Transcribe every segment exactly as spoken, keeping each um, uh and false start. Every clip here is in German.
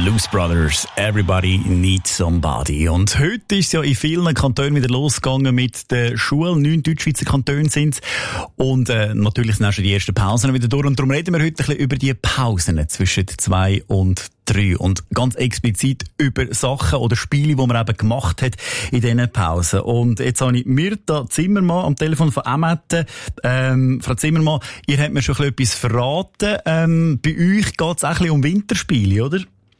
Blues Brothers, Everybody Needs Somebody. Und heute ist es ja in vielen Kantonen wieder losgegangen mit der Schule. Neun Deutschschweizer Kantone sind es. Und äh, natürlich sind auch schon die ersten Pausen wieder durch. Und darum reden wir heute ein bisschen über die Pausen zwischen zwei und drei. Und ganz explizit über Sachen oder Spiele, die man eben gemacht hat in diesen Pausen. Und jetzt habe ich Myrta Zimmermann am Telefon von Amette. Ähm, Frau Zimmermann, ihr habt mir schon ein bisschen etwas verraten. Ähm, bei euch geht es auch ein bisschen um Winterspiele, oder?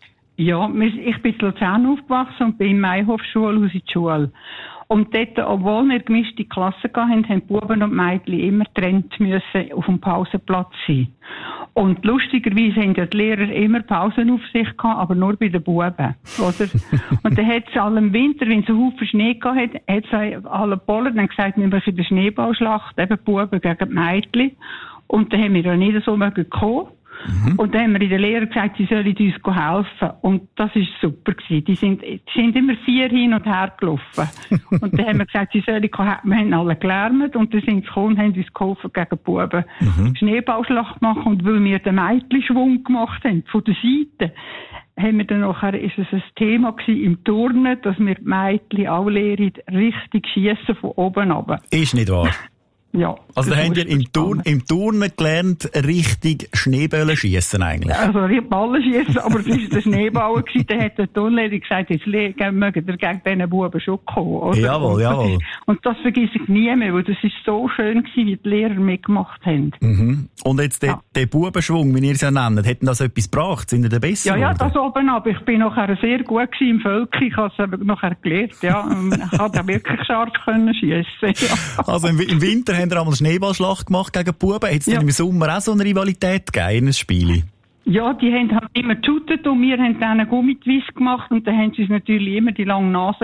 Ja, ich bin in Luzern aufgewachsen und bin in Mayhof-Schule aus in die Schule. Und dort, obwohl wir gemischte Klassen hatten, haben die Buben und die Mädchen immer getrennt müssen auf dem Pausenplatz sein. Und lustigerweise haben ja die Lehrer immer Pausenaufsicht gehabt, aber nur bei den Buben, oder? Und dann hat es alle im Winter, wenn es einen Haufen Schnee gehabt hat, hat es alle Bullen dann gesagt, wir machen eine Schneeballschlacht, eben die Buben gegen die Mädchen. Und dann haben wir ja nicht so mögen kommen. Mhm. Und dann haben wir in der Lehrer gesagt, sie sollen uns helfen. Und das war super gewesen. Die sind, die sind immer vier hin und her gelaufen. Und dann haben wir gesagt, sie sollen kommen. Wir haben alle gelernt und dann sind sie gekommen und haben uns geholfen gegen die Buben. Mhm. Schneeballschlacht machen. Und weil wir den Mädchenschwung gemacht haben, von der Seite, haben wir dann nachher, ist es ein Thema gewesen im Turnen, dass wir die Mädchen alle lehren, richtig schiessen von oben runter. Ist nicht wahr? Ja. Also da habt ihr im, Turn, im Turnen gelernt, richtig Schneebälle schiessen eigentlich? Also nicht Ballen schiessen, aber es war der Schneeball gewesen. Da hat der Turnlehrer gesagt, jetzt mögen wir gegen diesen Buben schon kommen, oder? Jawohl, jawohl. Und das vergesse ich nie mehr, weil das ist so schön gewesen, wie die Lehrer mitgemacht haben. Mhm. Und jetzt der, ja. der Bubenschwung, wie ihr es ja nennt, hat das etwas gebracht? Sind ihr da besser Ja, ja, geworden? das oben ab. Ich bin nachher sehr gut gewesen im Völki. Ich habe es nachher gelernt, ja. Ich habe da wirklich scharf können schiessen. Ja. Also im, im Winter haben wir einmal Schneeballschlacht gemacht gegen die Buben. Hat es ja. im Sommer auch so eine Rivalität gegeben in einem Spiel? Ja, die haben halt immer geshootet und wir haben dann einen Gummitwist gemacht und dann haben sie uns natürlich immer die lange Nase